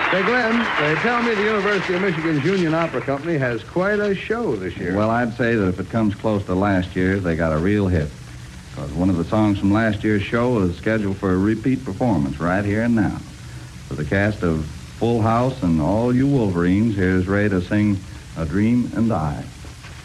Say, Glenn, they tell me the University of Michigan's Union Opera Company has quite a show this year. Well, I'd say that if it comes close to last year's, they got a real hit. Because one of the songs from last year's show is scheduled for a repeat performance right here and now. For the cast of Full House and all you Wolverines, here's Ray to sing A Dream and I.